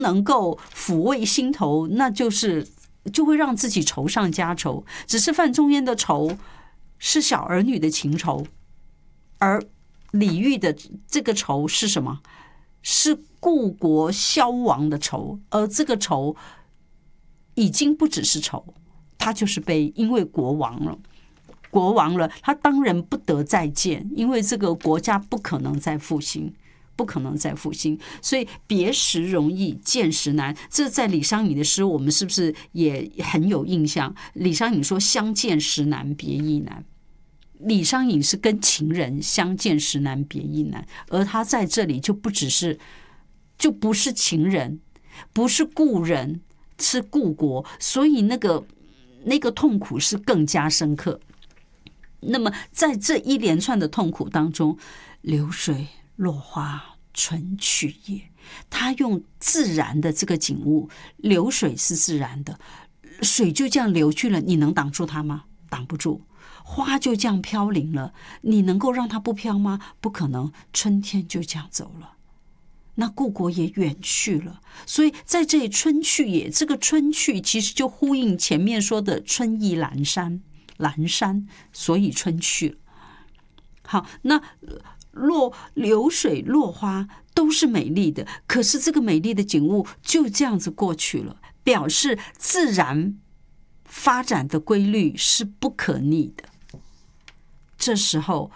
能够抚慰心头，那就会让自己愁上加愁。只是范仲淹的愁是小儿女的情愁，而李煜的这个愁是什么？是故国消亡的愁，而这个愁已经不只是愁，他就是悲，因为国亡了。国亡了，他当然不得再建，因为这个国家不可能再复兴，不可能再复兴。所以别时容易，见时难。这在李商隐的诗，我们是不是也很有印象？李商隐说：“相见时难，别亦难。”李商隐是跟情人相见时难，别亦难，而他在这里就不是情人，不是故人，是故国，所以那个痛苦是更加深刻。那么在这一连串的痛苦当中，流水落花春去也，他用自然的这个景物，流水是自然的，水就这样流去了，你能挡住它吗？挡不住。花就这样飘零了，你能够让它不飘吗？不可能。春天就这样走了，那故国也远去了。所以在这里春去也，这个春去其实就呼应前面说的春意阑珊，阑珊，所以春去了。好，那流水落花都是美丽的，可是这个美丽的景物就这样子过去了，表示自然发展的规律是不可逆的。这时候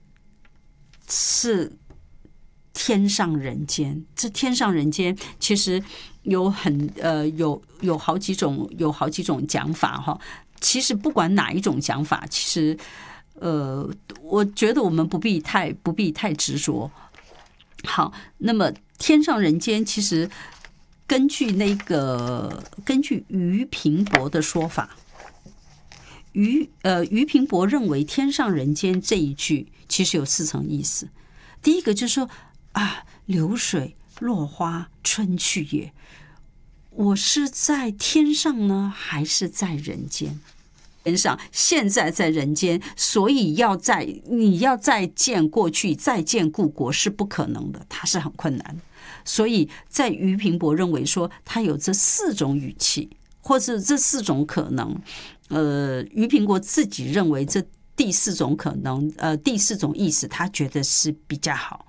是天上人间，这天上人间其实有好几种讲法哈。其实不管哪一种讲法，其实我觉得我们不必太执着。好，那么天上人间其实根据俞平伯的说法，俞平伯认为天上人间这一句其实有4层意思。第一个就是说啊，流水落花春去也，我是在天上呢，还是在人间？天上现在在人间，所以你要再见过去，再见故国是不可能的，它是很困难的。所以在俞平伯认为说，他有这4种语气，或是这4种可能。俞平伯自己认为这第4种可能，第4种意思，他觉得是比较好。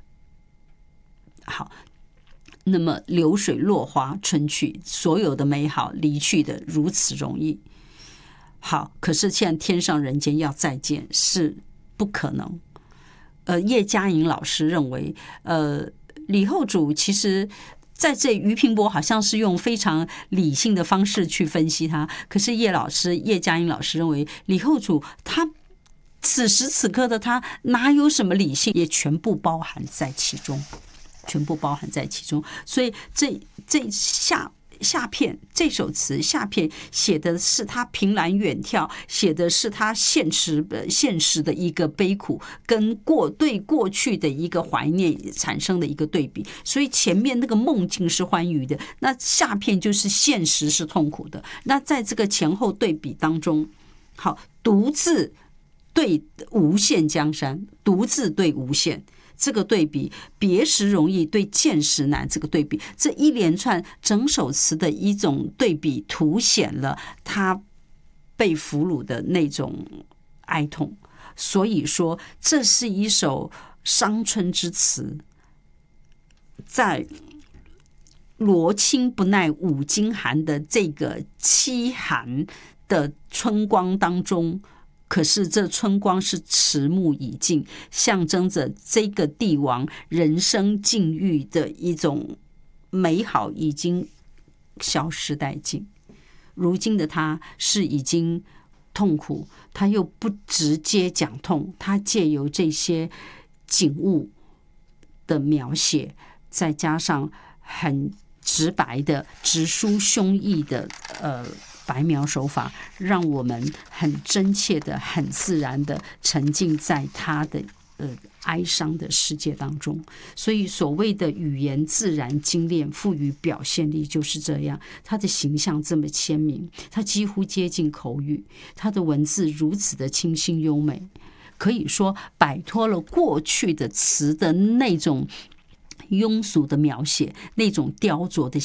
好，那么流水落花春去，所有的美好离去的如此容易。好，可是现在天上人间要再见是不可能。叶嘉莹老师认为，李后主其实在这俞平伯好像是用非常理性的方式去分析他，可是叶嘉莹老师认为，李后主他此时此刻的他哪有什么理性，也全部包含在其中，全部包含在其中。所以这下片这首词下片写的是他凭栏远眺，写的是他现实的一个悲苦，跟对过去的一个怀念产生的一个对比。所以前面那个梦境是欢愉的，那下片就是现实是痛苦的。那在这个前后对比当中，好，独自对无限江山，独自对无限。这个对比，别时容易对见时难，这个对比，这一连串整首词的一种对比，凸显了他被俘虏的那种哀痛。所以说，这是一首伤春之词，在罗衾不耐五更寒的这个凄寒的春光当中，可是这春光是迟暮已尽，象征着这个帝王人生境遇的一种美好已经消失殆尽。如今的他是已经痛苦，他又不直接讲痛，他借由这些景物的描写，再加上很直白的直抒胸臆的白描手法，让我们很真切的、很自然的沉浸在他的哀伤的世界当中。所以所谓的语言自然精炼，赋予表现力，就是这样。他的形象这么鲜明，他几乎接近口语，他的文字如此的清新优美，可以说摆脱了过去的词的那种庸俗的描写，那种雕琢的